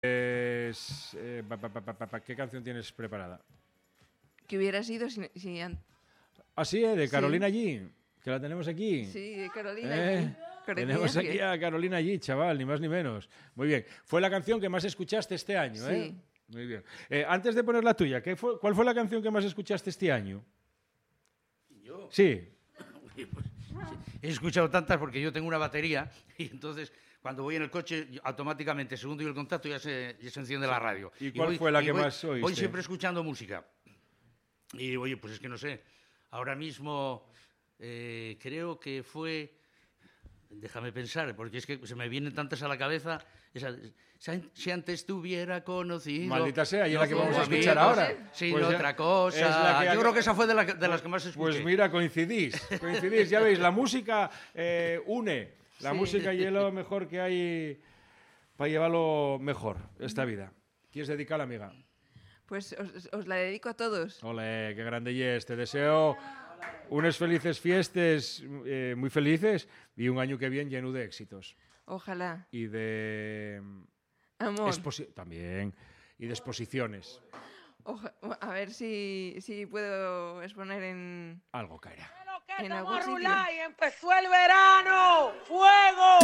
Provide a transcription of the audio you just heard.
¿Qué canción tienes preparada? Que hubiera sido si Ah, sí, de Sí. Carolina G, que la tenemos aquí. Sí, de Carolina G. Tenemos aquí a Carolina G, chaval, ni más ni menos. Muy bien. Fue la canción que más escuchaste este año, ¿eh? Sí. Muy bien. Antes de poner la tuya, ¿cuál fue la canción que más escuchaste este año? ¿Yo? Sí. He escuchado tantas porque yo tengo una batería y entonces cuando voy en el coche automáticamente, según doy el contacto, ya se enciende la radio. ¿Y cuál fue la que más oíste? Voy siempre escuchando música. Y oye, pues es que no sé. Ahora mismo creo que fue... Déjame pensar, porque es que se me vienen tantas a la cabeza. Si antes te hubiera conocido... Maldita sea, y es la que vamos a amigos, escuchar ahora. Sin Pues otra cosa. Yo creo que esa fue de las que más escuché. Pues mira, coincidís. Ya veis, la música une. La música y es lo mejor que hay para llevarlo mejor esta vida. ¿Quieres dedicarla, amiga? Pues os la dedico a todos. Ole, qué grande y es. Te deseo unas felices fiestas, muy felices, y un año que viene lleno de éxitos. Ojalá. Y de... Amor. También. Y de exposiciones. A ver si puedo exponer en... Algo caerá. En algún sitio. Y empezó el verano. ¡Fuego!